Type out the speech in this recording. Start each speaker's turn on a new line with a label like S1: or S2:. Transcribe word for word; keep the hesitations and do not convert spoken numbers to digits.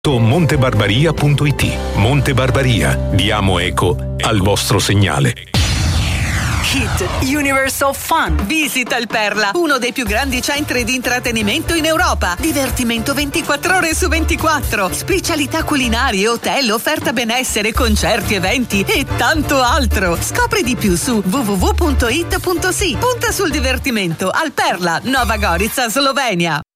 S1: montebarbaria punto it. Monte Barbaria, diamo eco al vostro segnale.
S2: Hit Universe of Fun. Visita il Perla, uno dei più grandi centri di intrattenimento in Europa. Divertimento ventiquattro ore su ventiquattro. Specialità culinarie, hotel, offerta benessere, concerti, eventi e tanto altro. Scopri di più su w w w punto it punto si. Punta sul divertimento al Perla, Nova Gorica, Slovenia.